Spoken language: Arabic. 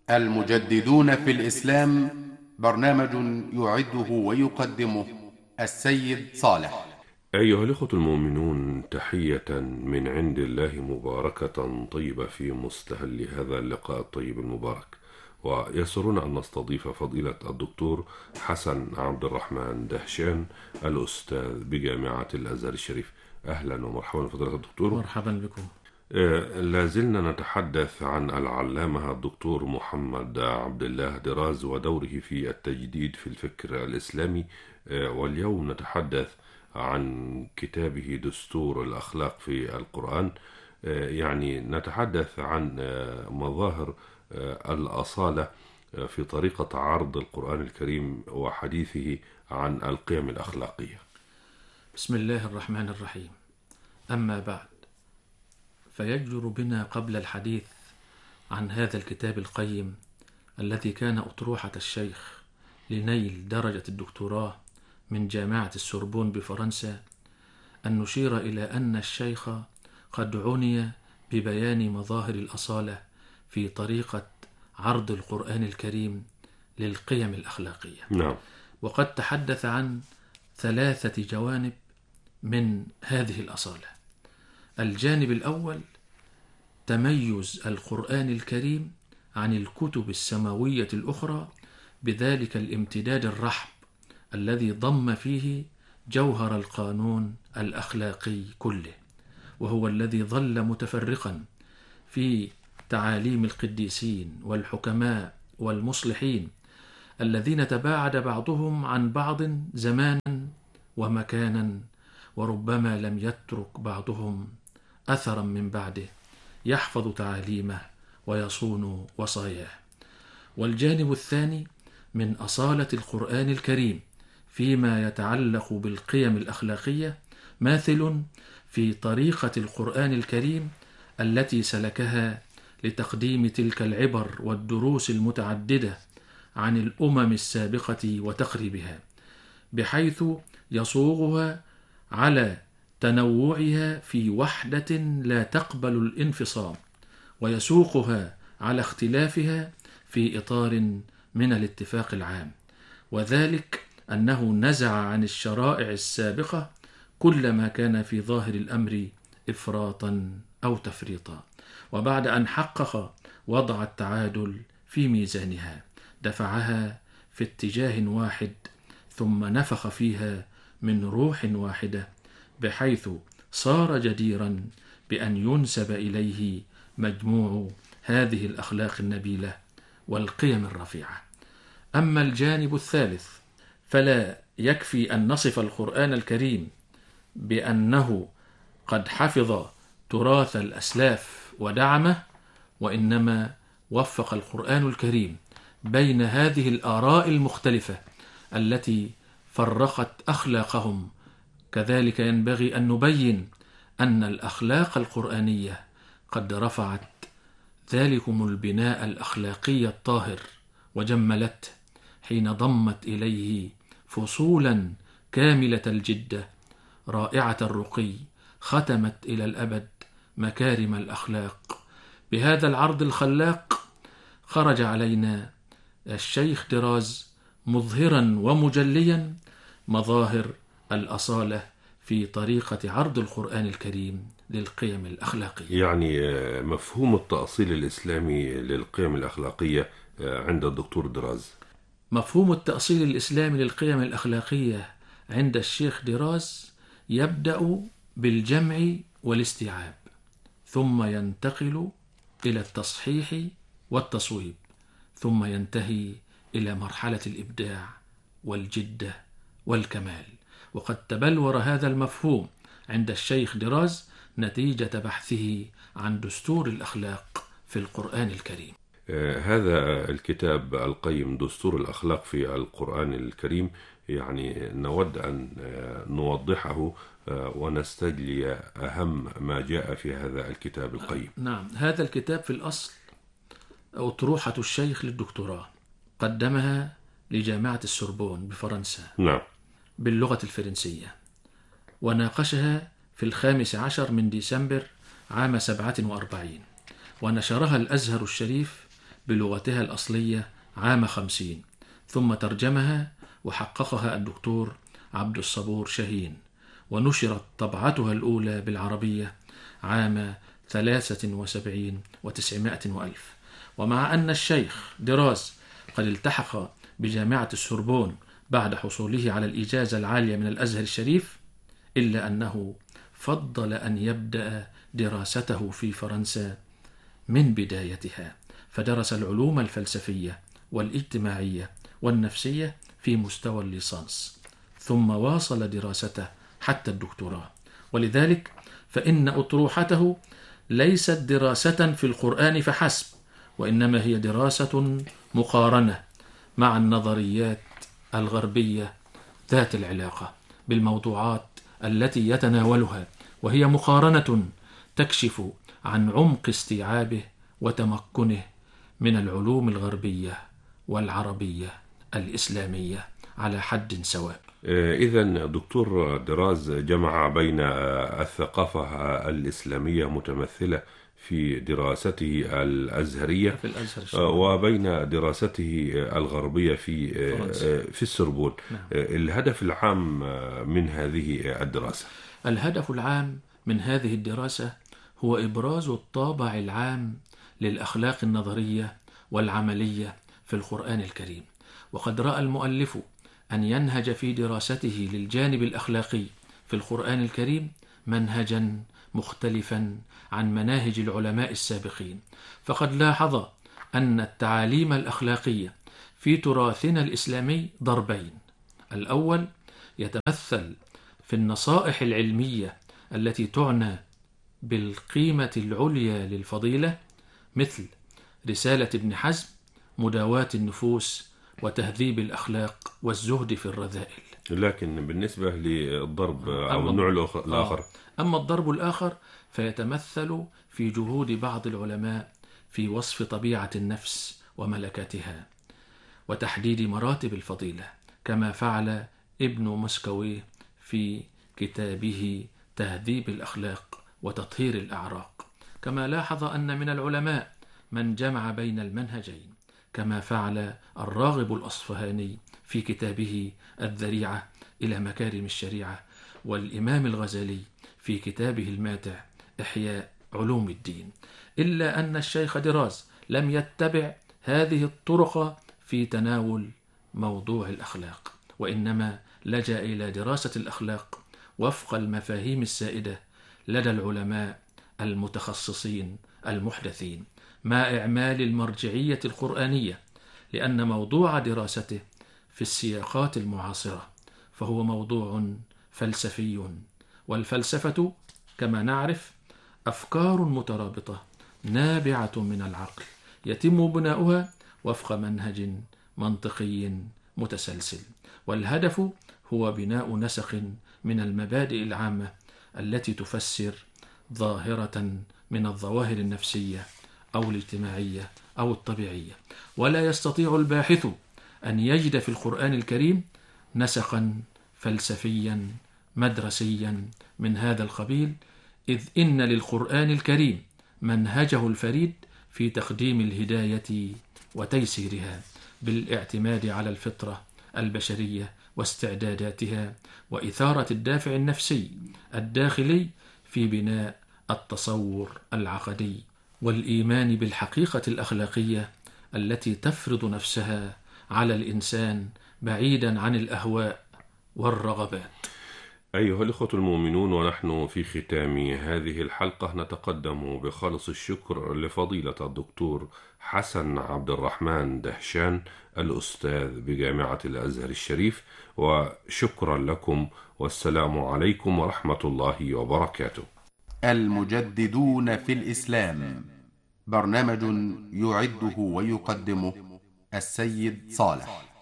المجددون في الإسلام، برنامج يعده ويقدمه السيد صالح. أيها الأخوة المؤمنون، تحية من عند الله مباركة طيبة في مستهل هذا اللقاء الطيب المبارك. ويسرنا أن نستضيف فضيلة الدكتور حسن عبد الرحمن دهشان، الأستاذ بجامعة الأزهر الشريف. أهلا ومرحبا فضيلة الدكتور. مرحبا بكم. لازلنا نتحدث عن العلامة الدكتور محمد عبد الله دراز ودوره في التجديد في الفكر الإسلامي. واليوم نتحدث عن كتابه دستور الأخلاق في القرآن. يعني نتحدث عن مظاهر الأصالة في طريقة عرض القرآن الكريم وحديثه عن القيم الأخلاقية. بسم الله الرحمن الرحيم. أما بعد، فيجدر بنا قبل الحديث عن هذا الكتاب القيم الذي كان أطروحة الشيخ لنيل درجة الدكتوراه من جامعة السوربون بفرنسا أن نشير إلى أن الشيخ قد عني ببيان مظاهر الأصالة في طريقة عرض القرآن الكريم للقيم الأخلاقية. نعم. وقد تحدث عن 3 جوانب من هذه الأصالة. الجانب الأول تميز القرآن الكريم عن الكتب السماوية الأخرى بذلك الامتداد الرحب الذي ضم فيه جوهر القانون الأخلاقي كله، وهو الذي ظل متفرقا في تعاليم القديسين والحكماء والمصلحين الذين تباعد بعضهم عن بعض زمانا ومكانا، وربما لم يترك بعضهم أثرا من بعده يحفظ تعاليمه ويصون وصاياه. والجانب الثاني من أصالة القرآن الكريم فيما يتعلق بالقيم الأخلاقية ماثل في طريقة القرآن الكريم التي سلكها لتقديم تلك العبر والدروس المتعددة عن الأمم السابقة وتقريبها، بحيث يصوغها على تنوعها في وحدة لا تقبل الانفصام، ويسوقها على اختلافها في إطار من الاتفاق العام، وذلك أنه نزع عن الشرائع السابقة كل ما كان في ظاهر الأمر إفراطا أو تفريطا، وبعد أن حقق وضع التعادل في ميزانها دفعها في اتجاه واحد، ثم نفخ فيها من روح واحدة، بحيث صار جديرا بأن ينسب إليه مجموع هذه الأخلاق النبيلة والقيم الرفيعة. أما الجانب الثالث فلا يكفي أن نصف القرآن الكريم بأنه قد حفظ تراث الأسلاف ودعمه، وإنما وفق القرآن الكريم بين هذه الآراء المختلفة التي فرقت أخلاقهم. كذلك ينبغي أن نبين أن الأخلاق القرآنية قد رفعت ذلكم البناء الأخلاقي الطاهر وجملته، حين ضمت إليه فصولا كاملة الجدة رائعة الرقي ختمت إلى الأبد مكارم الأخلاق. بهذا العرض الخلاق خرج علينا الشيخ دراز مظهرا ومجليا مظاهر الأصالة في طريقة عرض القرآن الكريم للقيم الأخلاقية. يعني مفهوم التأصيل الإسلامي للقيم الأخلاقية عند الدكتور دراز. مفهوم التأصيل الإسلامي للقيم الأخلاقية عند الشيخ دراز يبدأ بالجمع والاستيعاب، ثم ينتقل إلى التصحيح والتصويب، ثم ينتهي إلى مرحلة الإبداع والجدة والكمال. وقد تبلور هذا المفهوم عند الشيخ دراز نتيجة بحثه عن دستور الأخلاق في القرآن الكريم. هذا الكتاب القيم دستور الأخلاق في القرآن الكريم، يعني نود أن نوضحه ونستجلي أهم ما جاء في هذا الكتاب القيم. نعم، هذا الكتاب في الأصل أطروحة الشيخ للدكتوراه، قدمها لجامعة السوربون بفرنسا. نعم. باللغة الفرنسية، وناقشها في 15 من ديسمبر عام 47، ونشرها الأزهر الشريف بلغتها الأصلية عام 50، ثم ترجمها وحققها الدكتور عبد الصبور شاهين، ونشرت طبعتها الأولى بالعربية عام 73 و900 وألف. ومع أن الشيخ دراز قد التحق بجامعة السوربون بعد حصوله على الإجازة العالية من الأزهر الشريف، إلا أنه فضل أن يبدأ دراسته في فرنسا من بدايتها، فدرس العلوم الفلسفية والاجتماعية والنفسية في مستوى الليسانس، ثم واصل دراسته حتى الدكتوراه. ولذلك فإن أطروحته ليست دراسة في القرآن فحسب، وإنما هي دراسة مقارنة مع النظريات الغربية ذات العلاقة بالموضوعات التي يتناولها، وهي مقارنة تكشف عن عمق استيعابه وتمكنه من العلوم الغربية والعربية الإسلامية على حد سواء. إذن دكتور دراز جمع بين الثقافة الإسلامية متمثلة في دراسته الأزهرية في الأزهر وبين دراسته الغربية في السوربون. نعم. الهدف العام من هذه الدراسة؟ الهدف العام من هذه الدراسة هو إبراز الطابع العام للأخلاق النظرية والعملية في القرآن الكريم، وقد رأى المؤلف أن ينهج في دراسته للجانب الأخلاقي في القرآن الكريم منهجا مختلفا عن مناهج العلماء السابقين، فقد لاحظ أن التعاليم الأخلاقية في تراثنا الإسلامي ضربين: الأول يتمثل في النصائح العلمية التي تعنى بالقيمة العليا للفضيلة، مثل رسالة ابن حزم مداواة النفوس وتهذيب الأخلاق والزهد في الرذائل. لكن بالنسبة للضرب أو النوع الآخر، أما الضرب الآخر فيتمثل في جهود بعض العلماء في وصف طبيعة النفس وملكاتها وتحديد مراتب الفضيلة، كما فعل ابن مسكوي في كتابه تهذيب الأخلاق وتطهير الأعراق. كما لاحظ أن من العلماء من جمع بين المنهجين، كما فعل الراغب الأصفهاني في كتابه الذريعة إلى مكارم الشريعة، والإمام الغزالي في كتابه الماتع إحياء علوم الدين. إلا أن الشيخ دراز لم يتبع هذه الطرق في تناول موضوع الأخلاق، وإنما لجأ إلى دراسة الأخلاق وفق المفاهيم السائدة لدى العلماء المتخصصين المحدثين، مع إعمال المرجعية القرآنية، لأن موضوع دراسته في السياقات المعاصرة فهو موضوع فلسفي، والفلسفة كما نعرف أفكار مترابطة نابعة من العقل يتم بناؤها وفق منهج منطقي متسلسل، والهدف هو بناء نسق من المبادئ العامة التي تفسر ظاهرة من الظواهر النفسية أو الاجتماعية أو الطبيعية. ولا يستطيع الباحث أن يجد في القرآن الكريم نسقا فلسفيا مدرسيا من هذا القبيل، إذ إن للقرآن الكريم منهجه الفريد في تقديم الهداية وتيسيرها بالاعتماد على الفطرة البشرية واستعداداتها، وإثارة الدافع النفسي الداخلي في بناء التصور العقدي والإيمان بالحقيقة الأخلاقية التي تفرض نفسها على الإنسان بعيدا عن الأهواء والرغبات. أيها الأخوة المؤمنون، ونحن في ختام هذه الحلقة نتقدم بخالص الشكر لفضيلة الدكتور حسن عبد الرحمن دهشان الأستاذ بجامعة الأزهر الشريف، وشكرا لكم، والسلام عليكم ورحمة الله وبركاته. المجددون في الإسلام، برنامج يعده ويقدمه السيد صالح.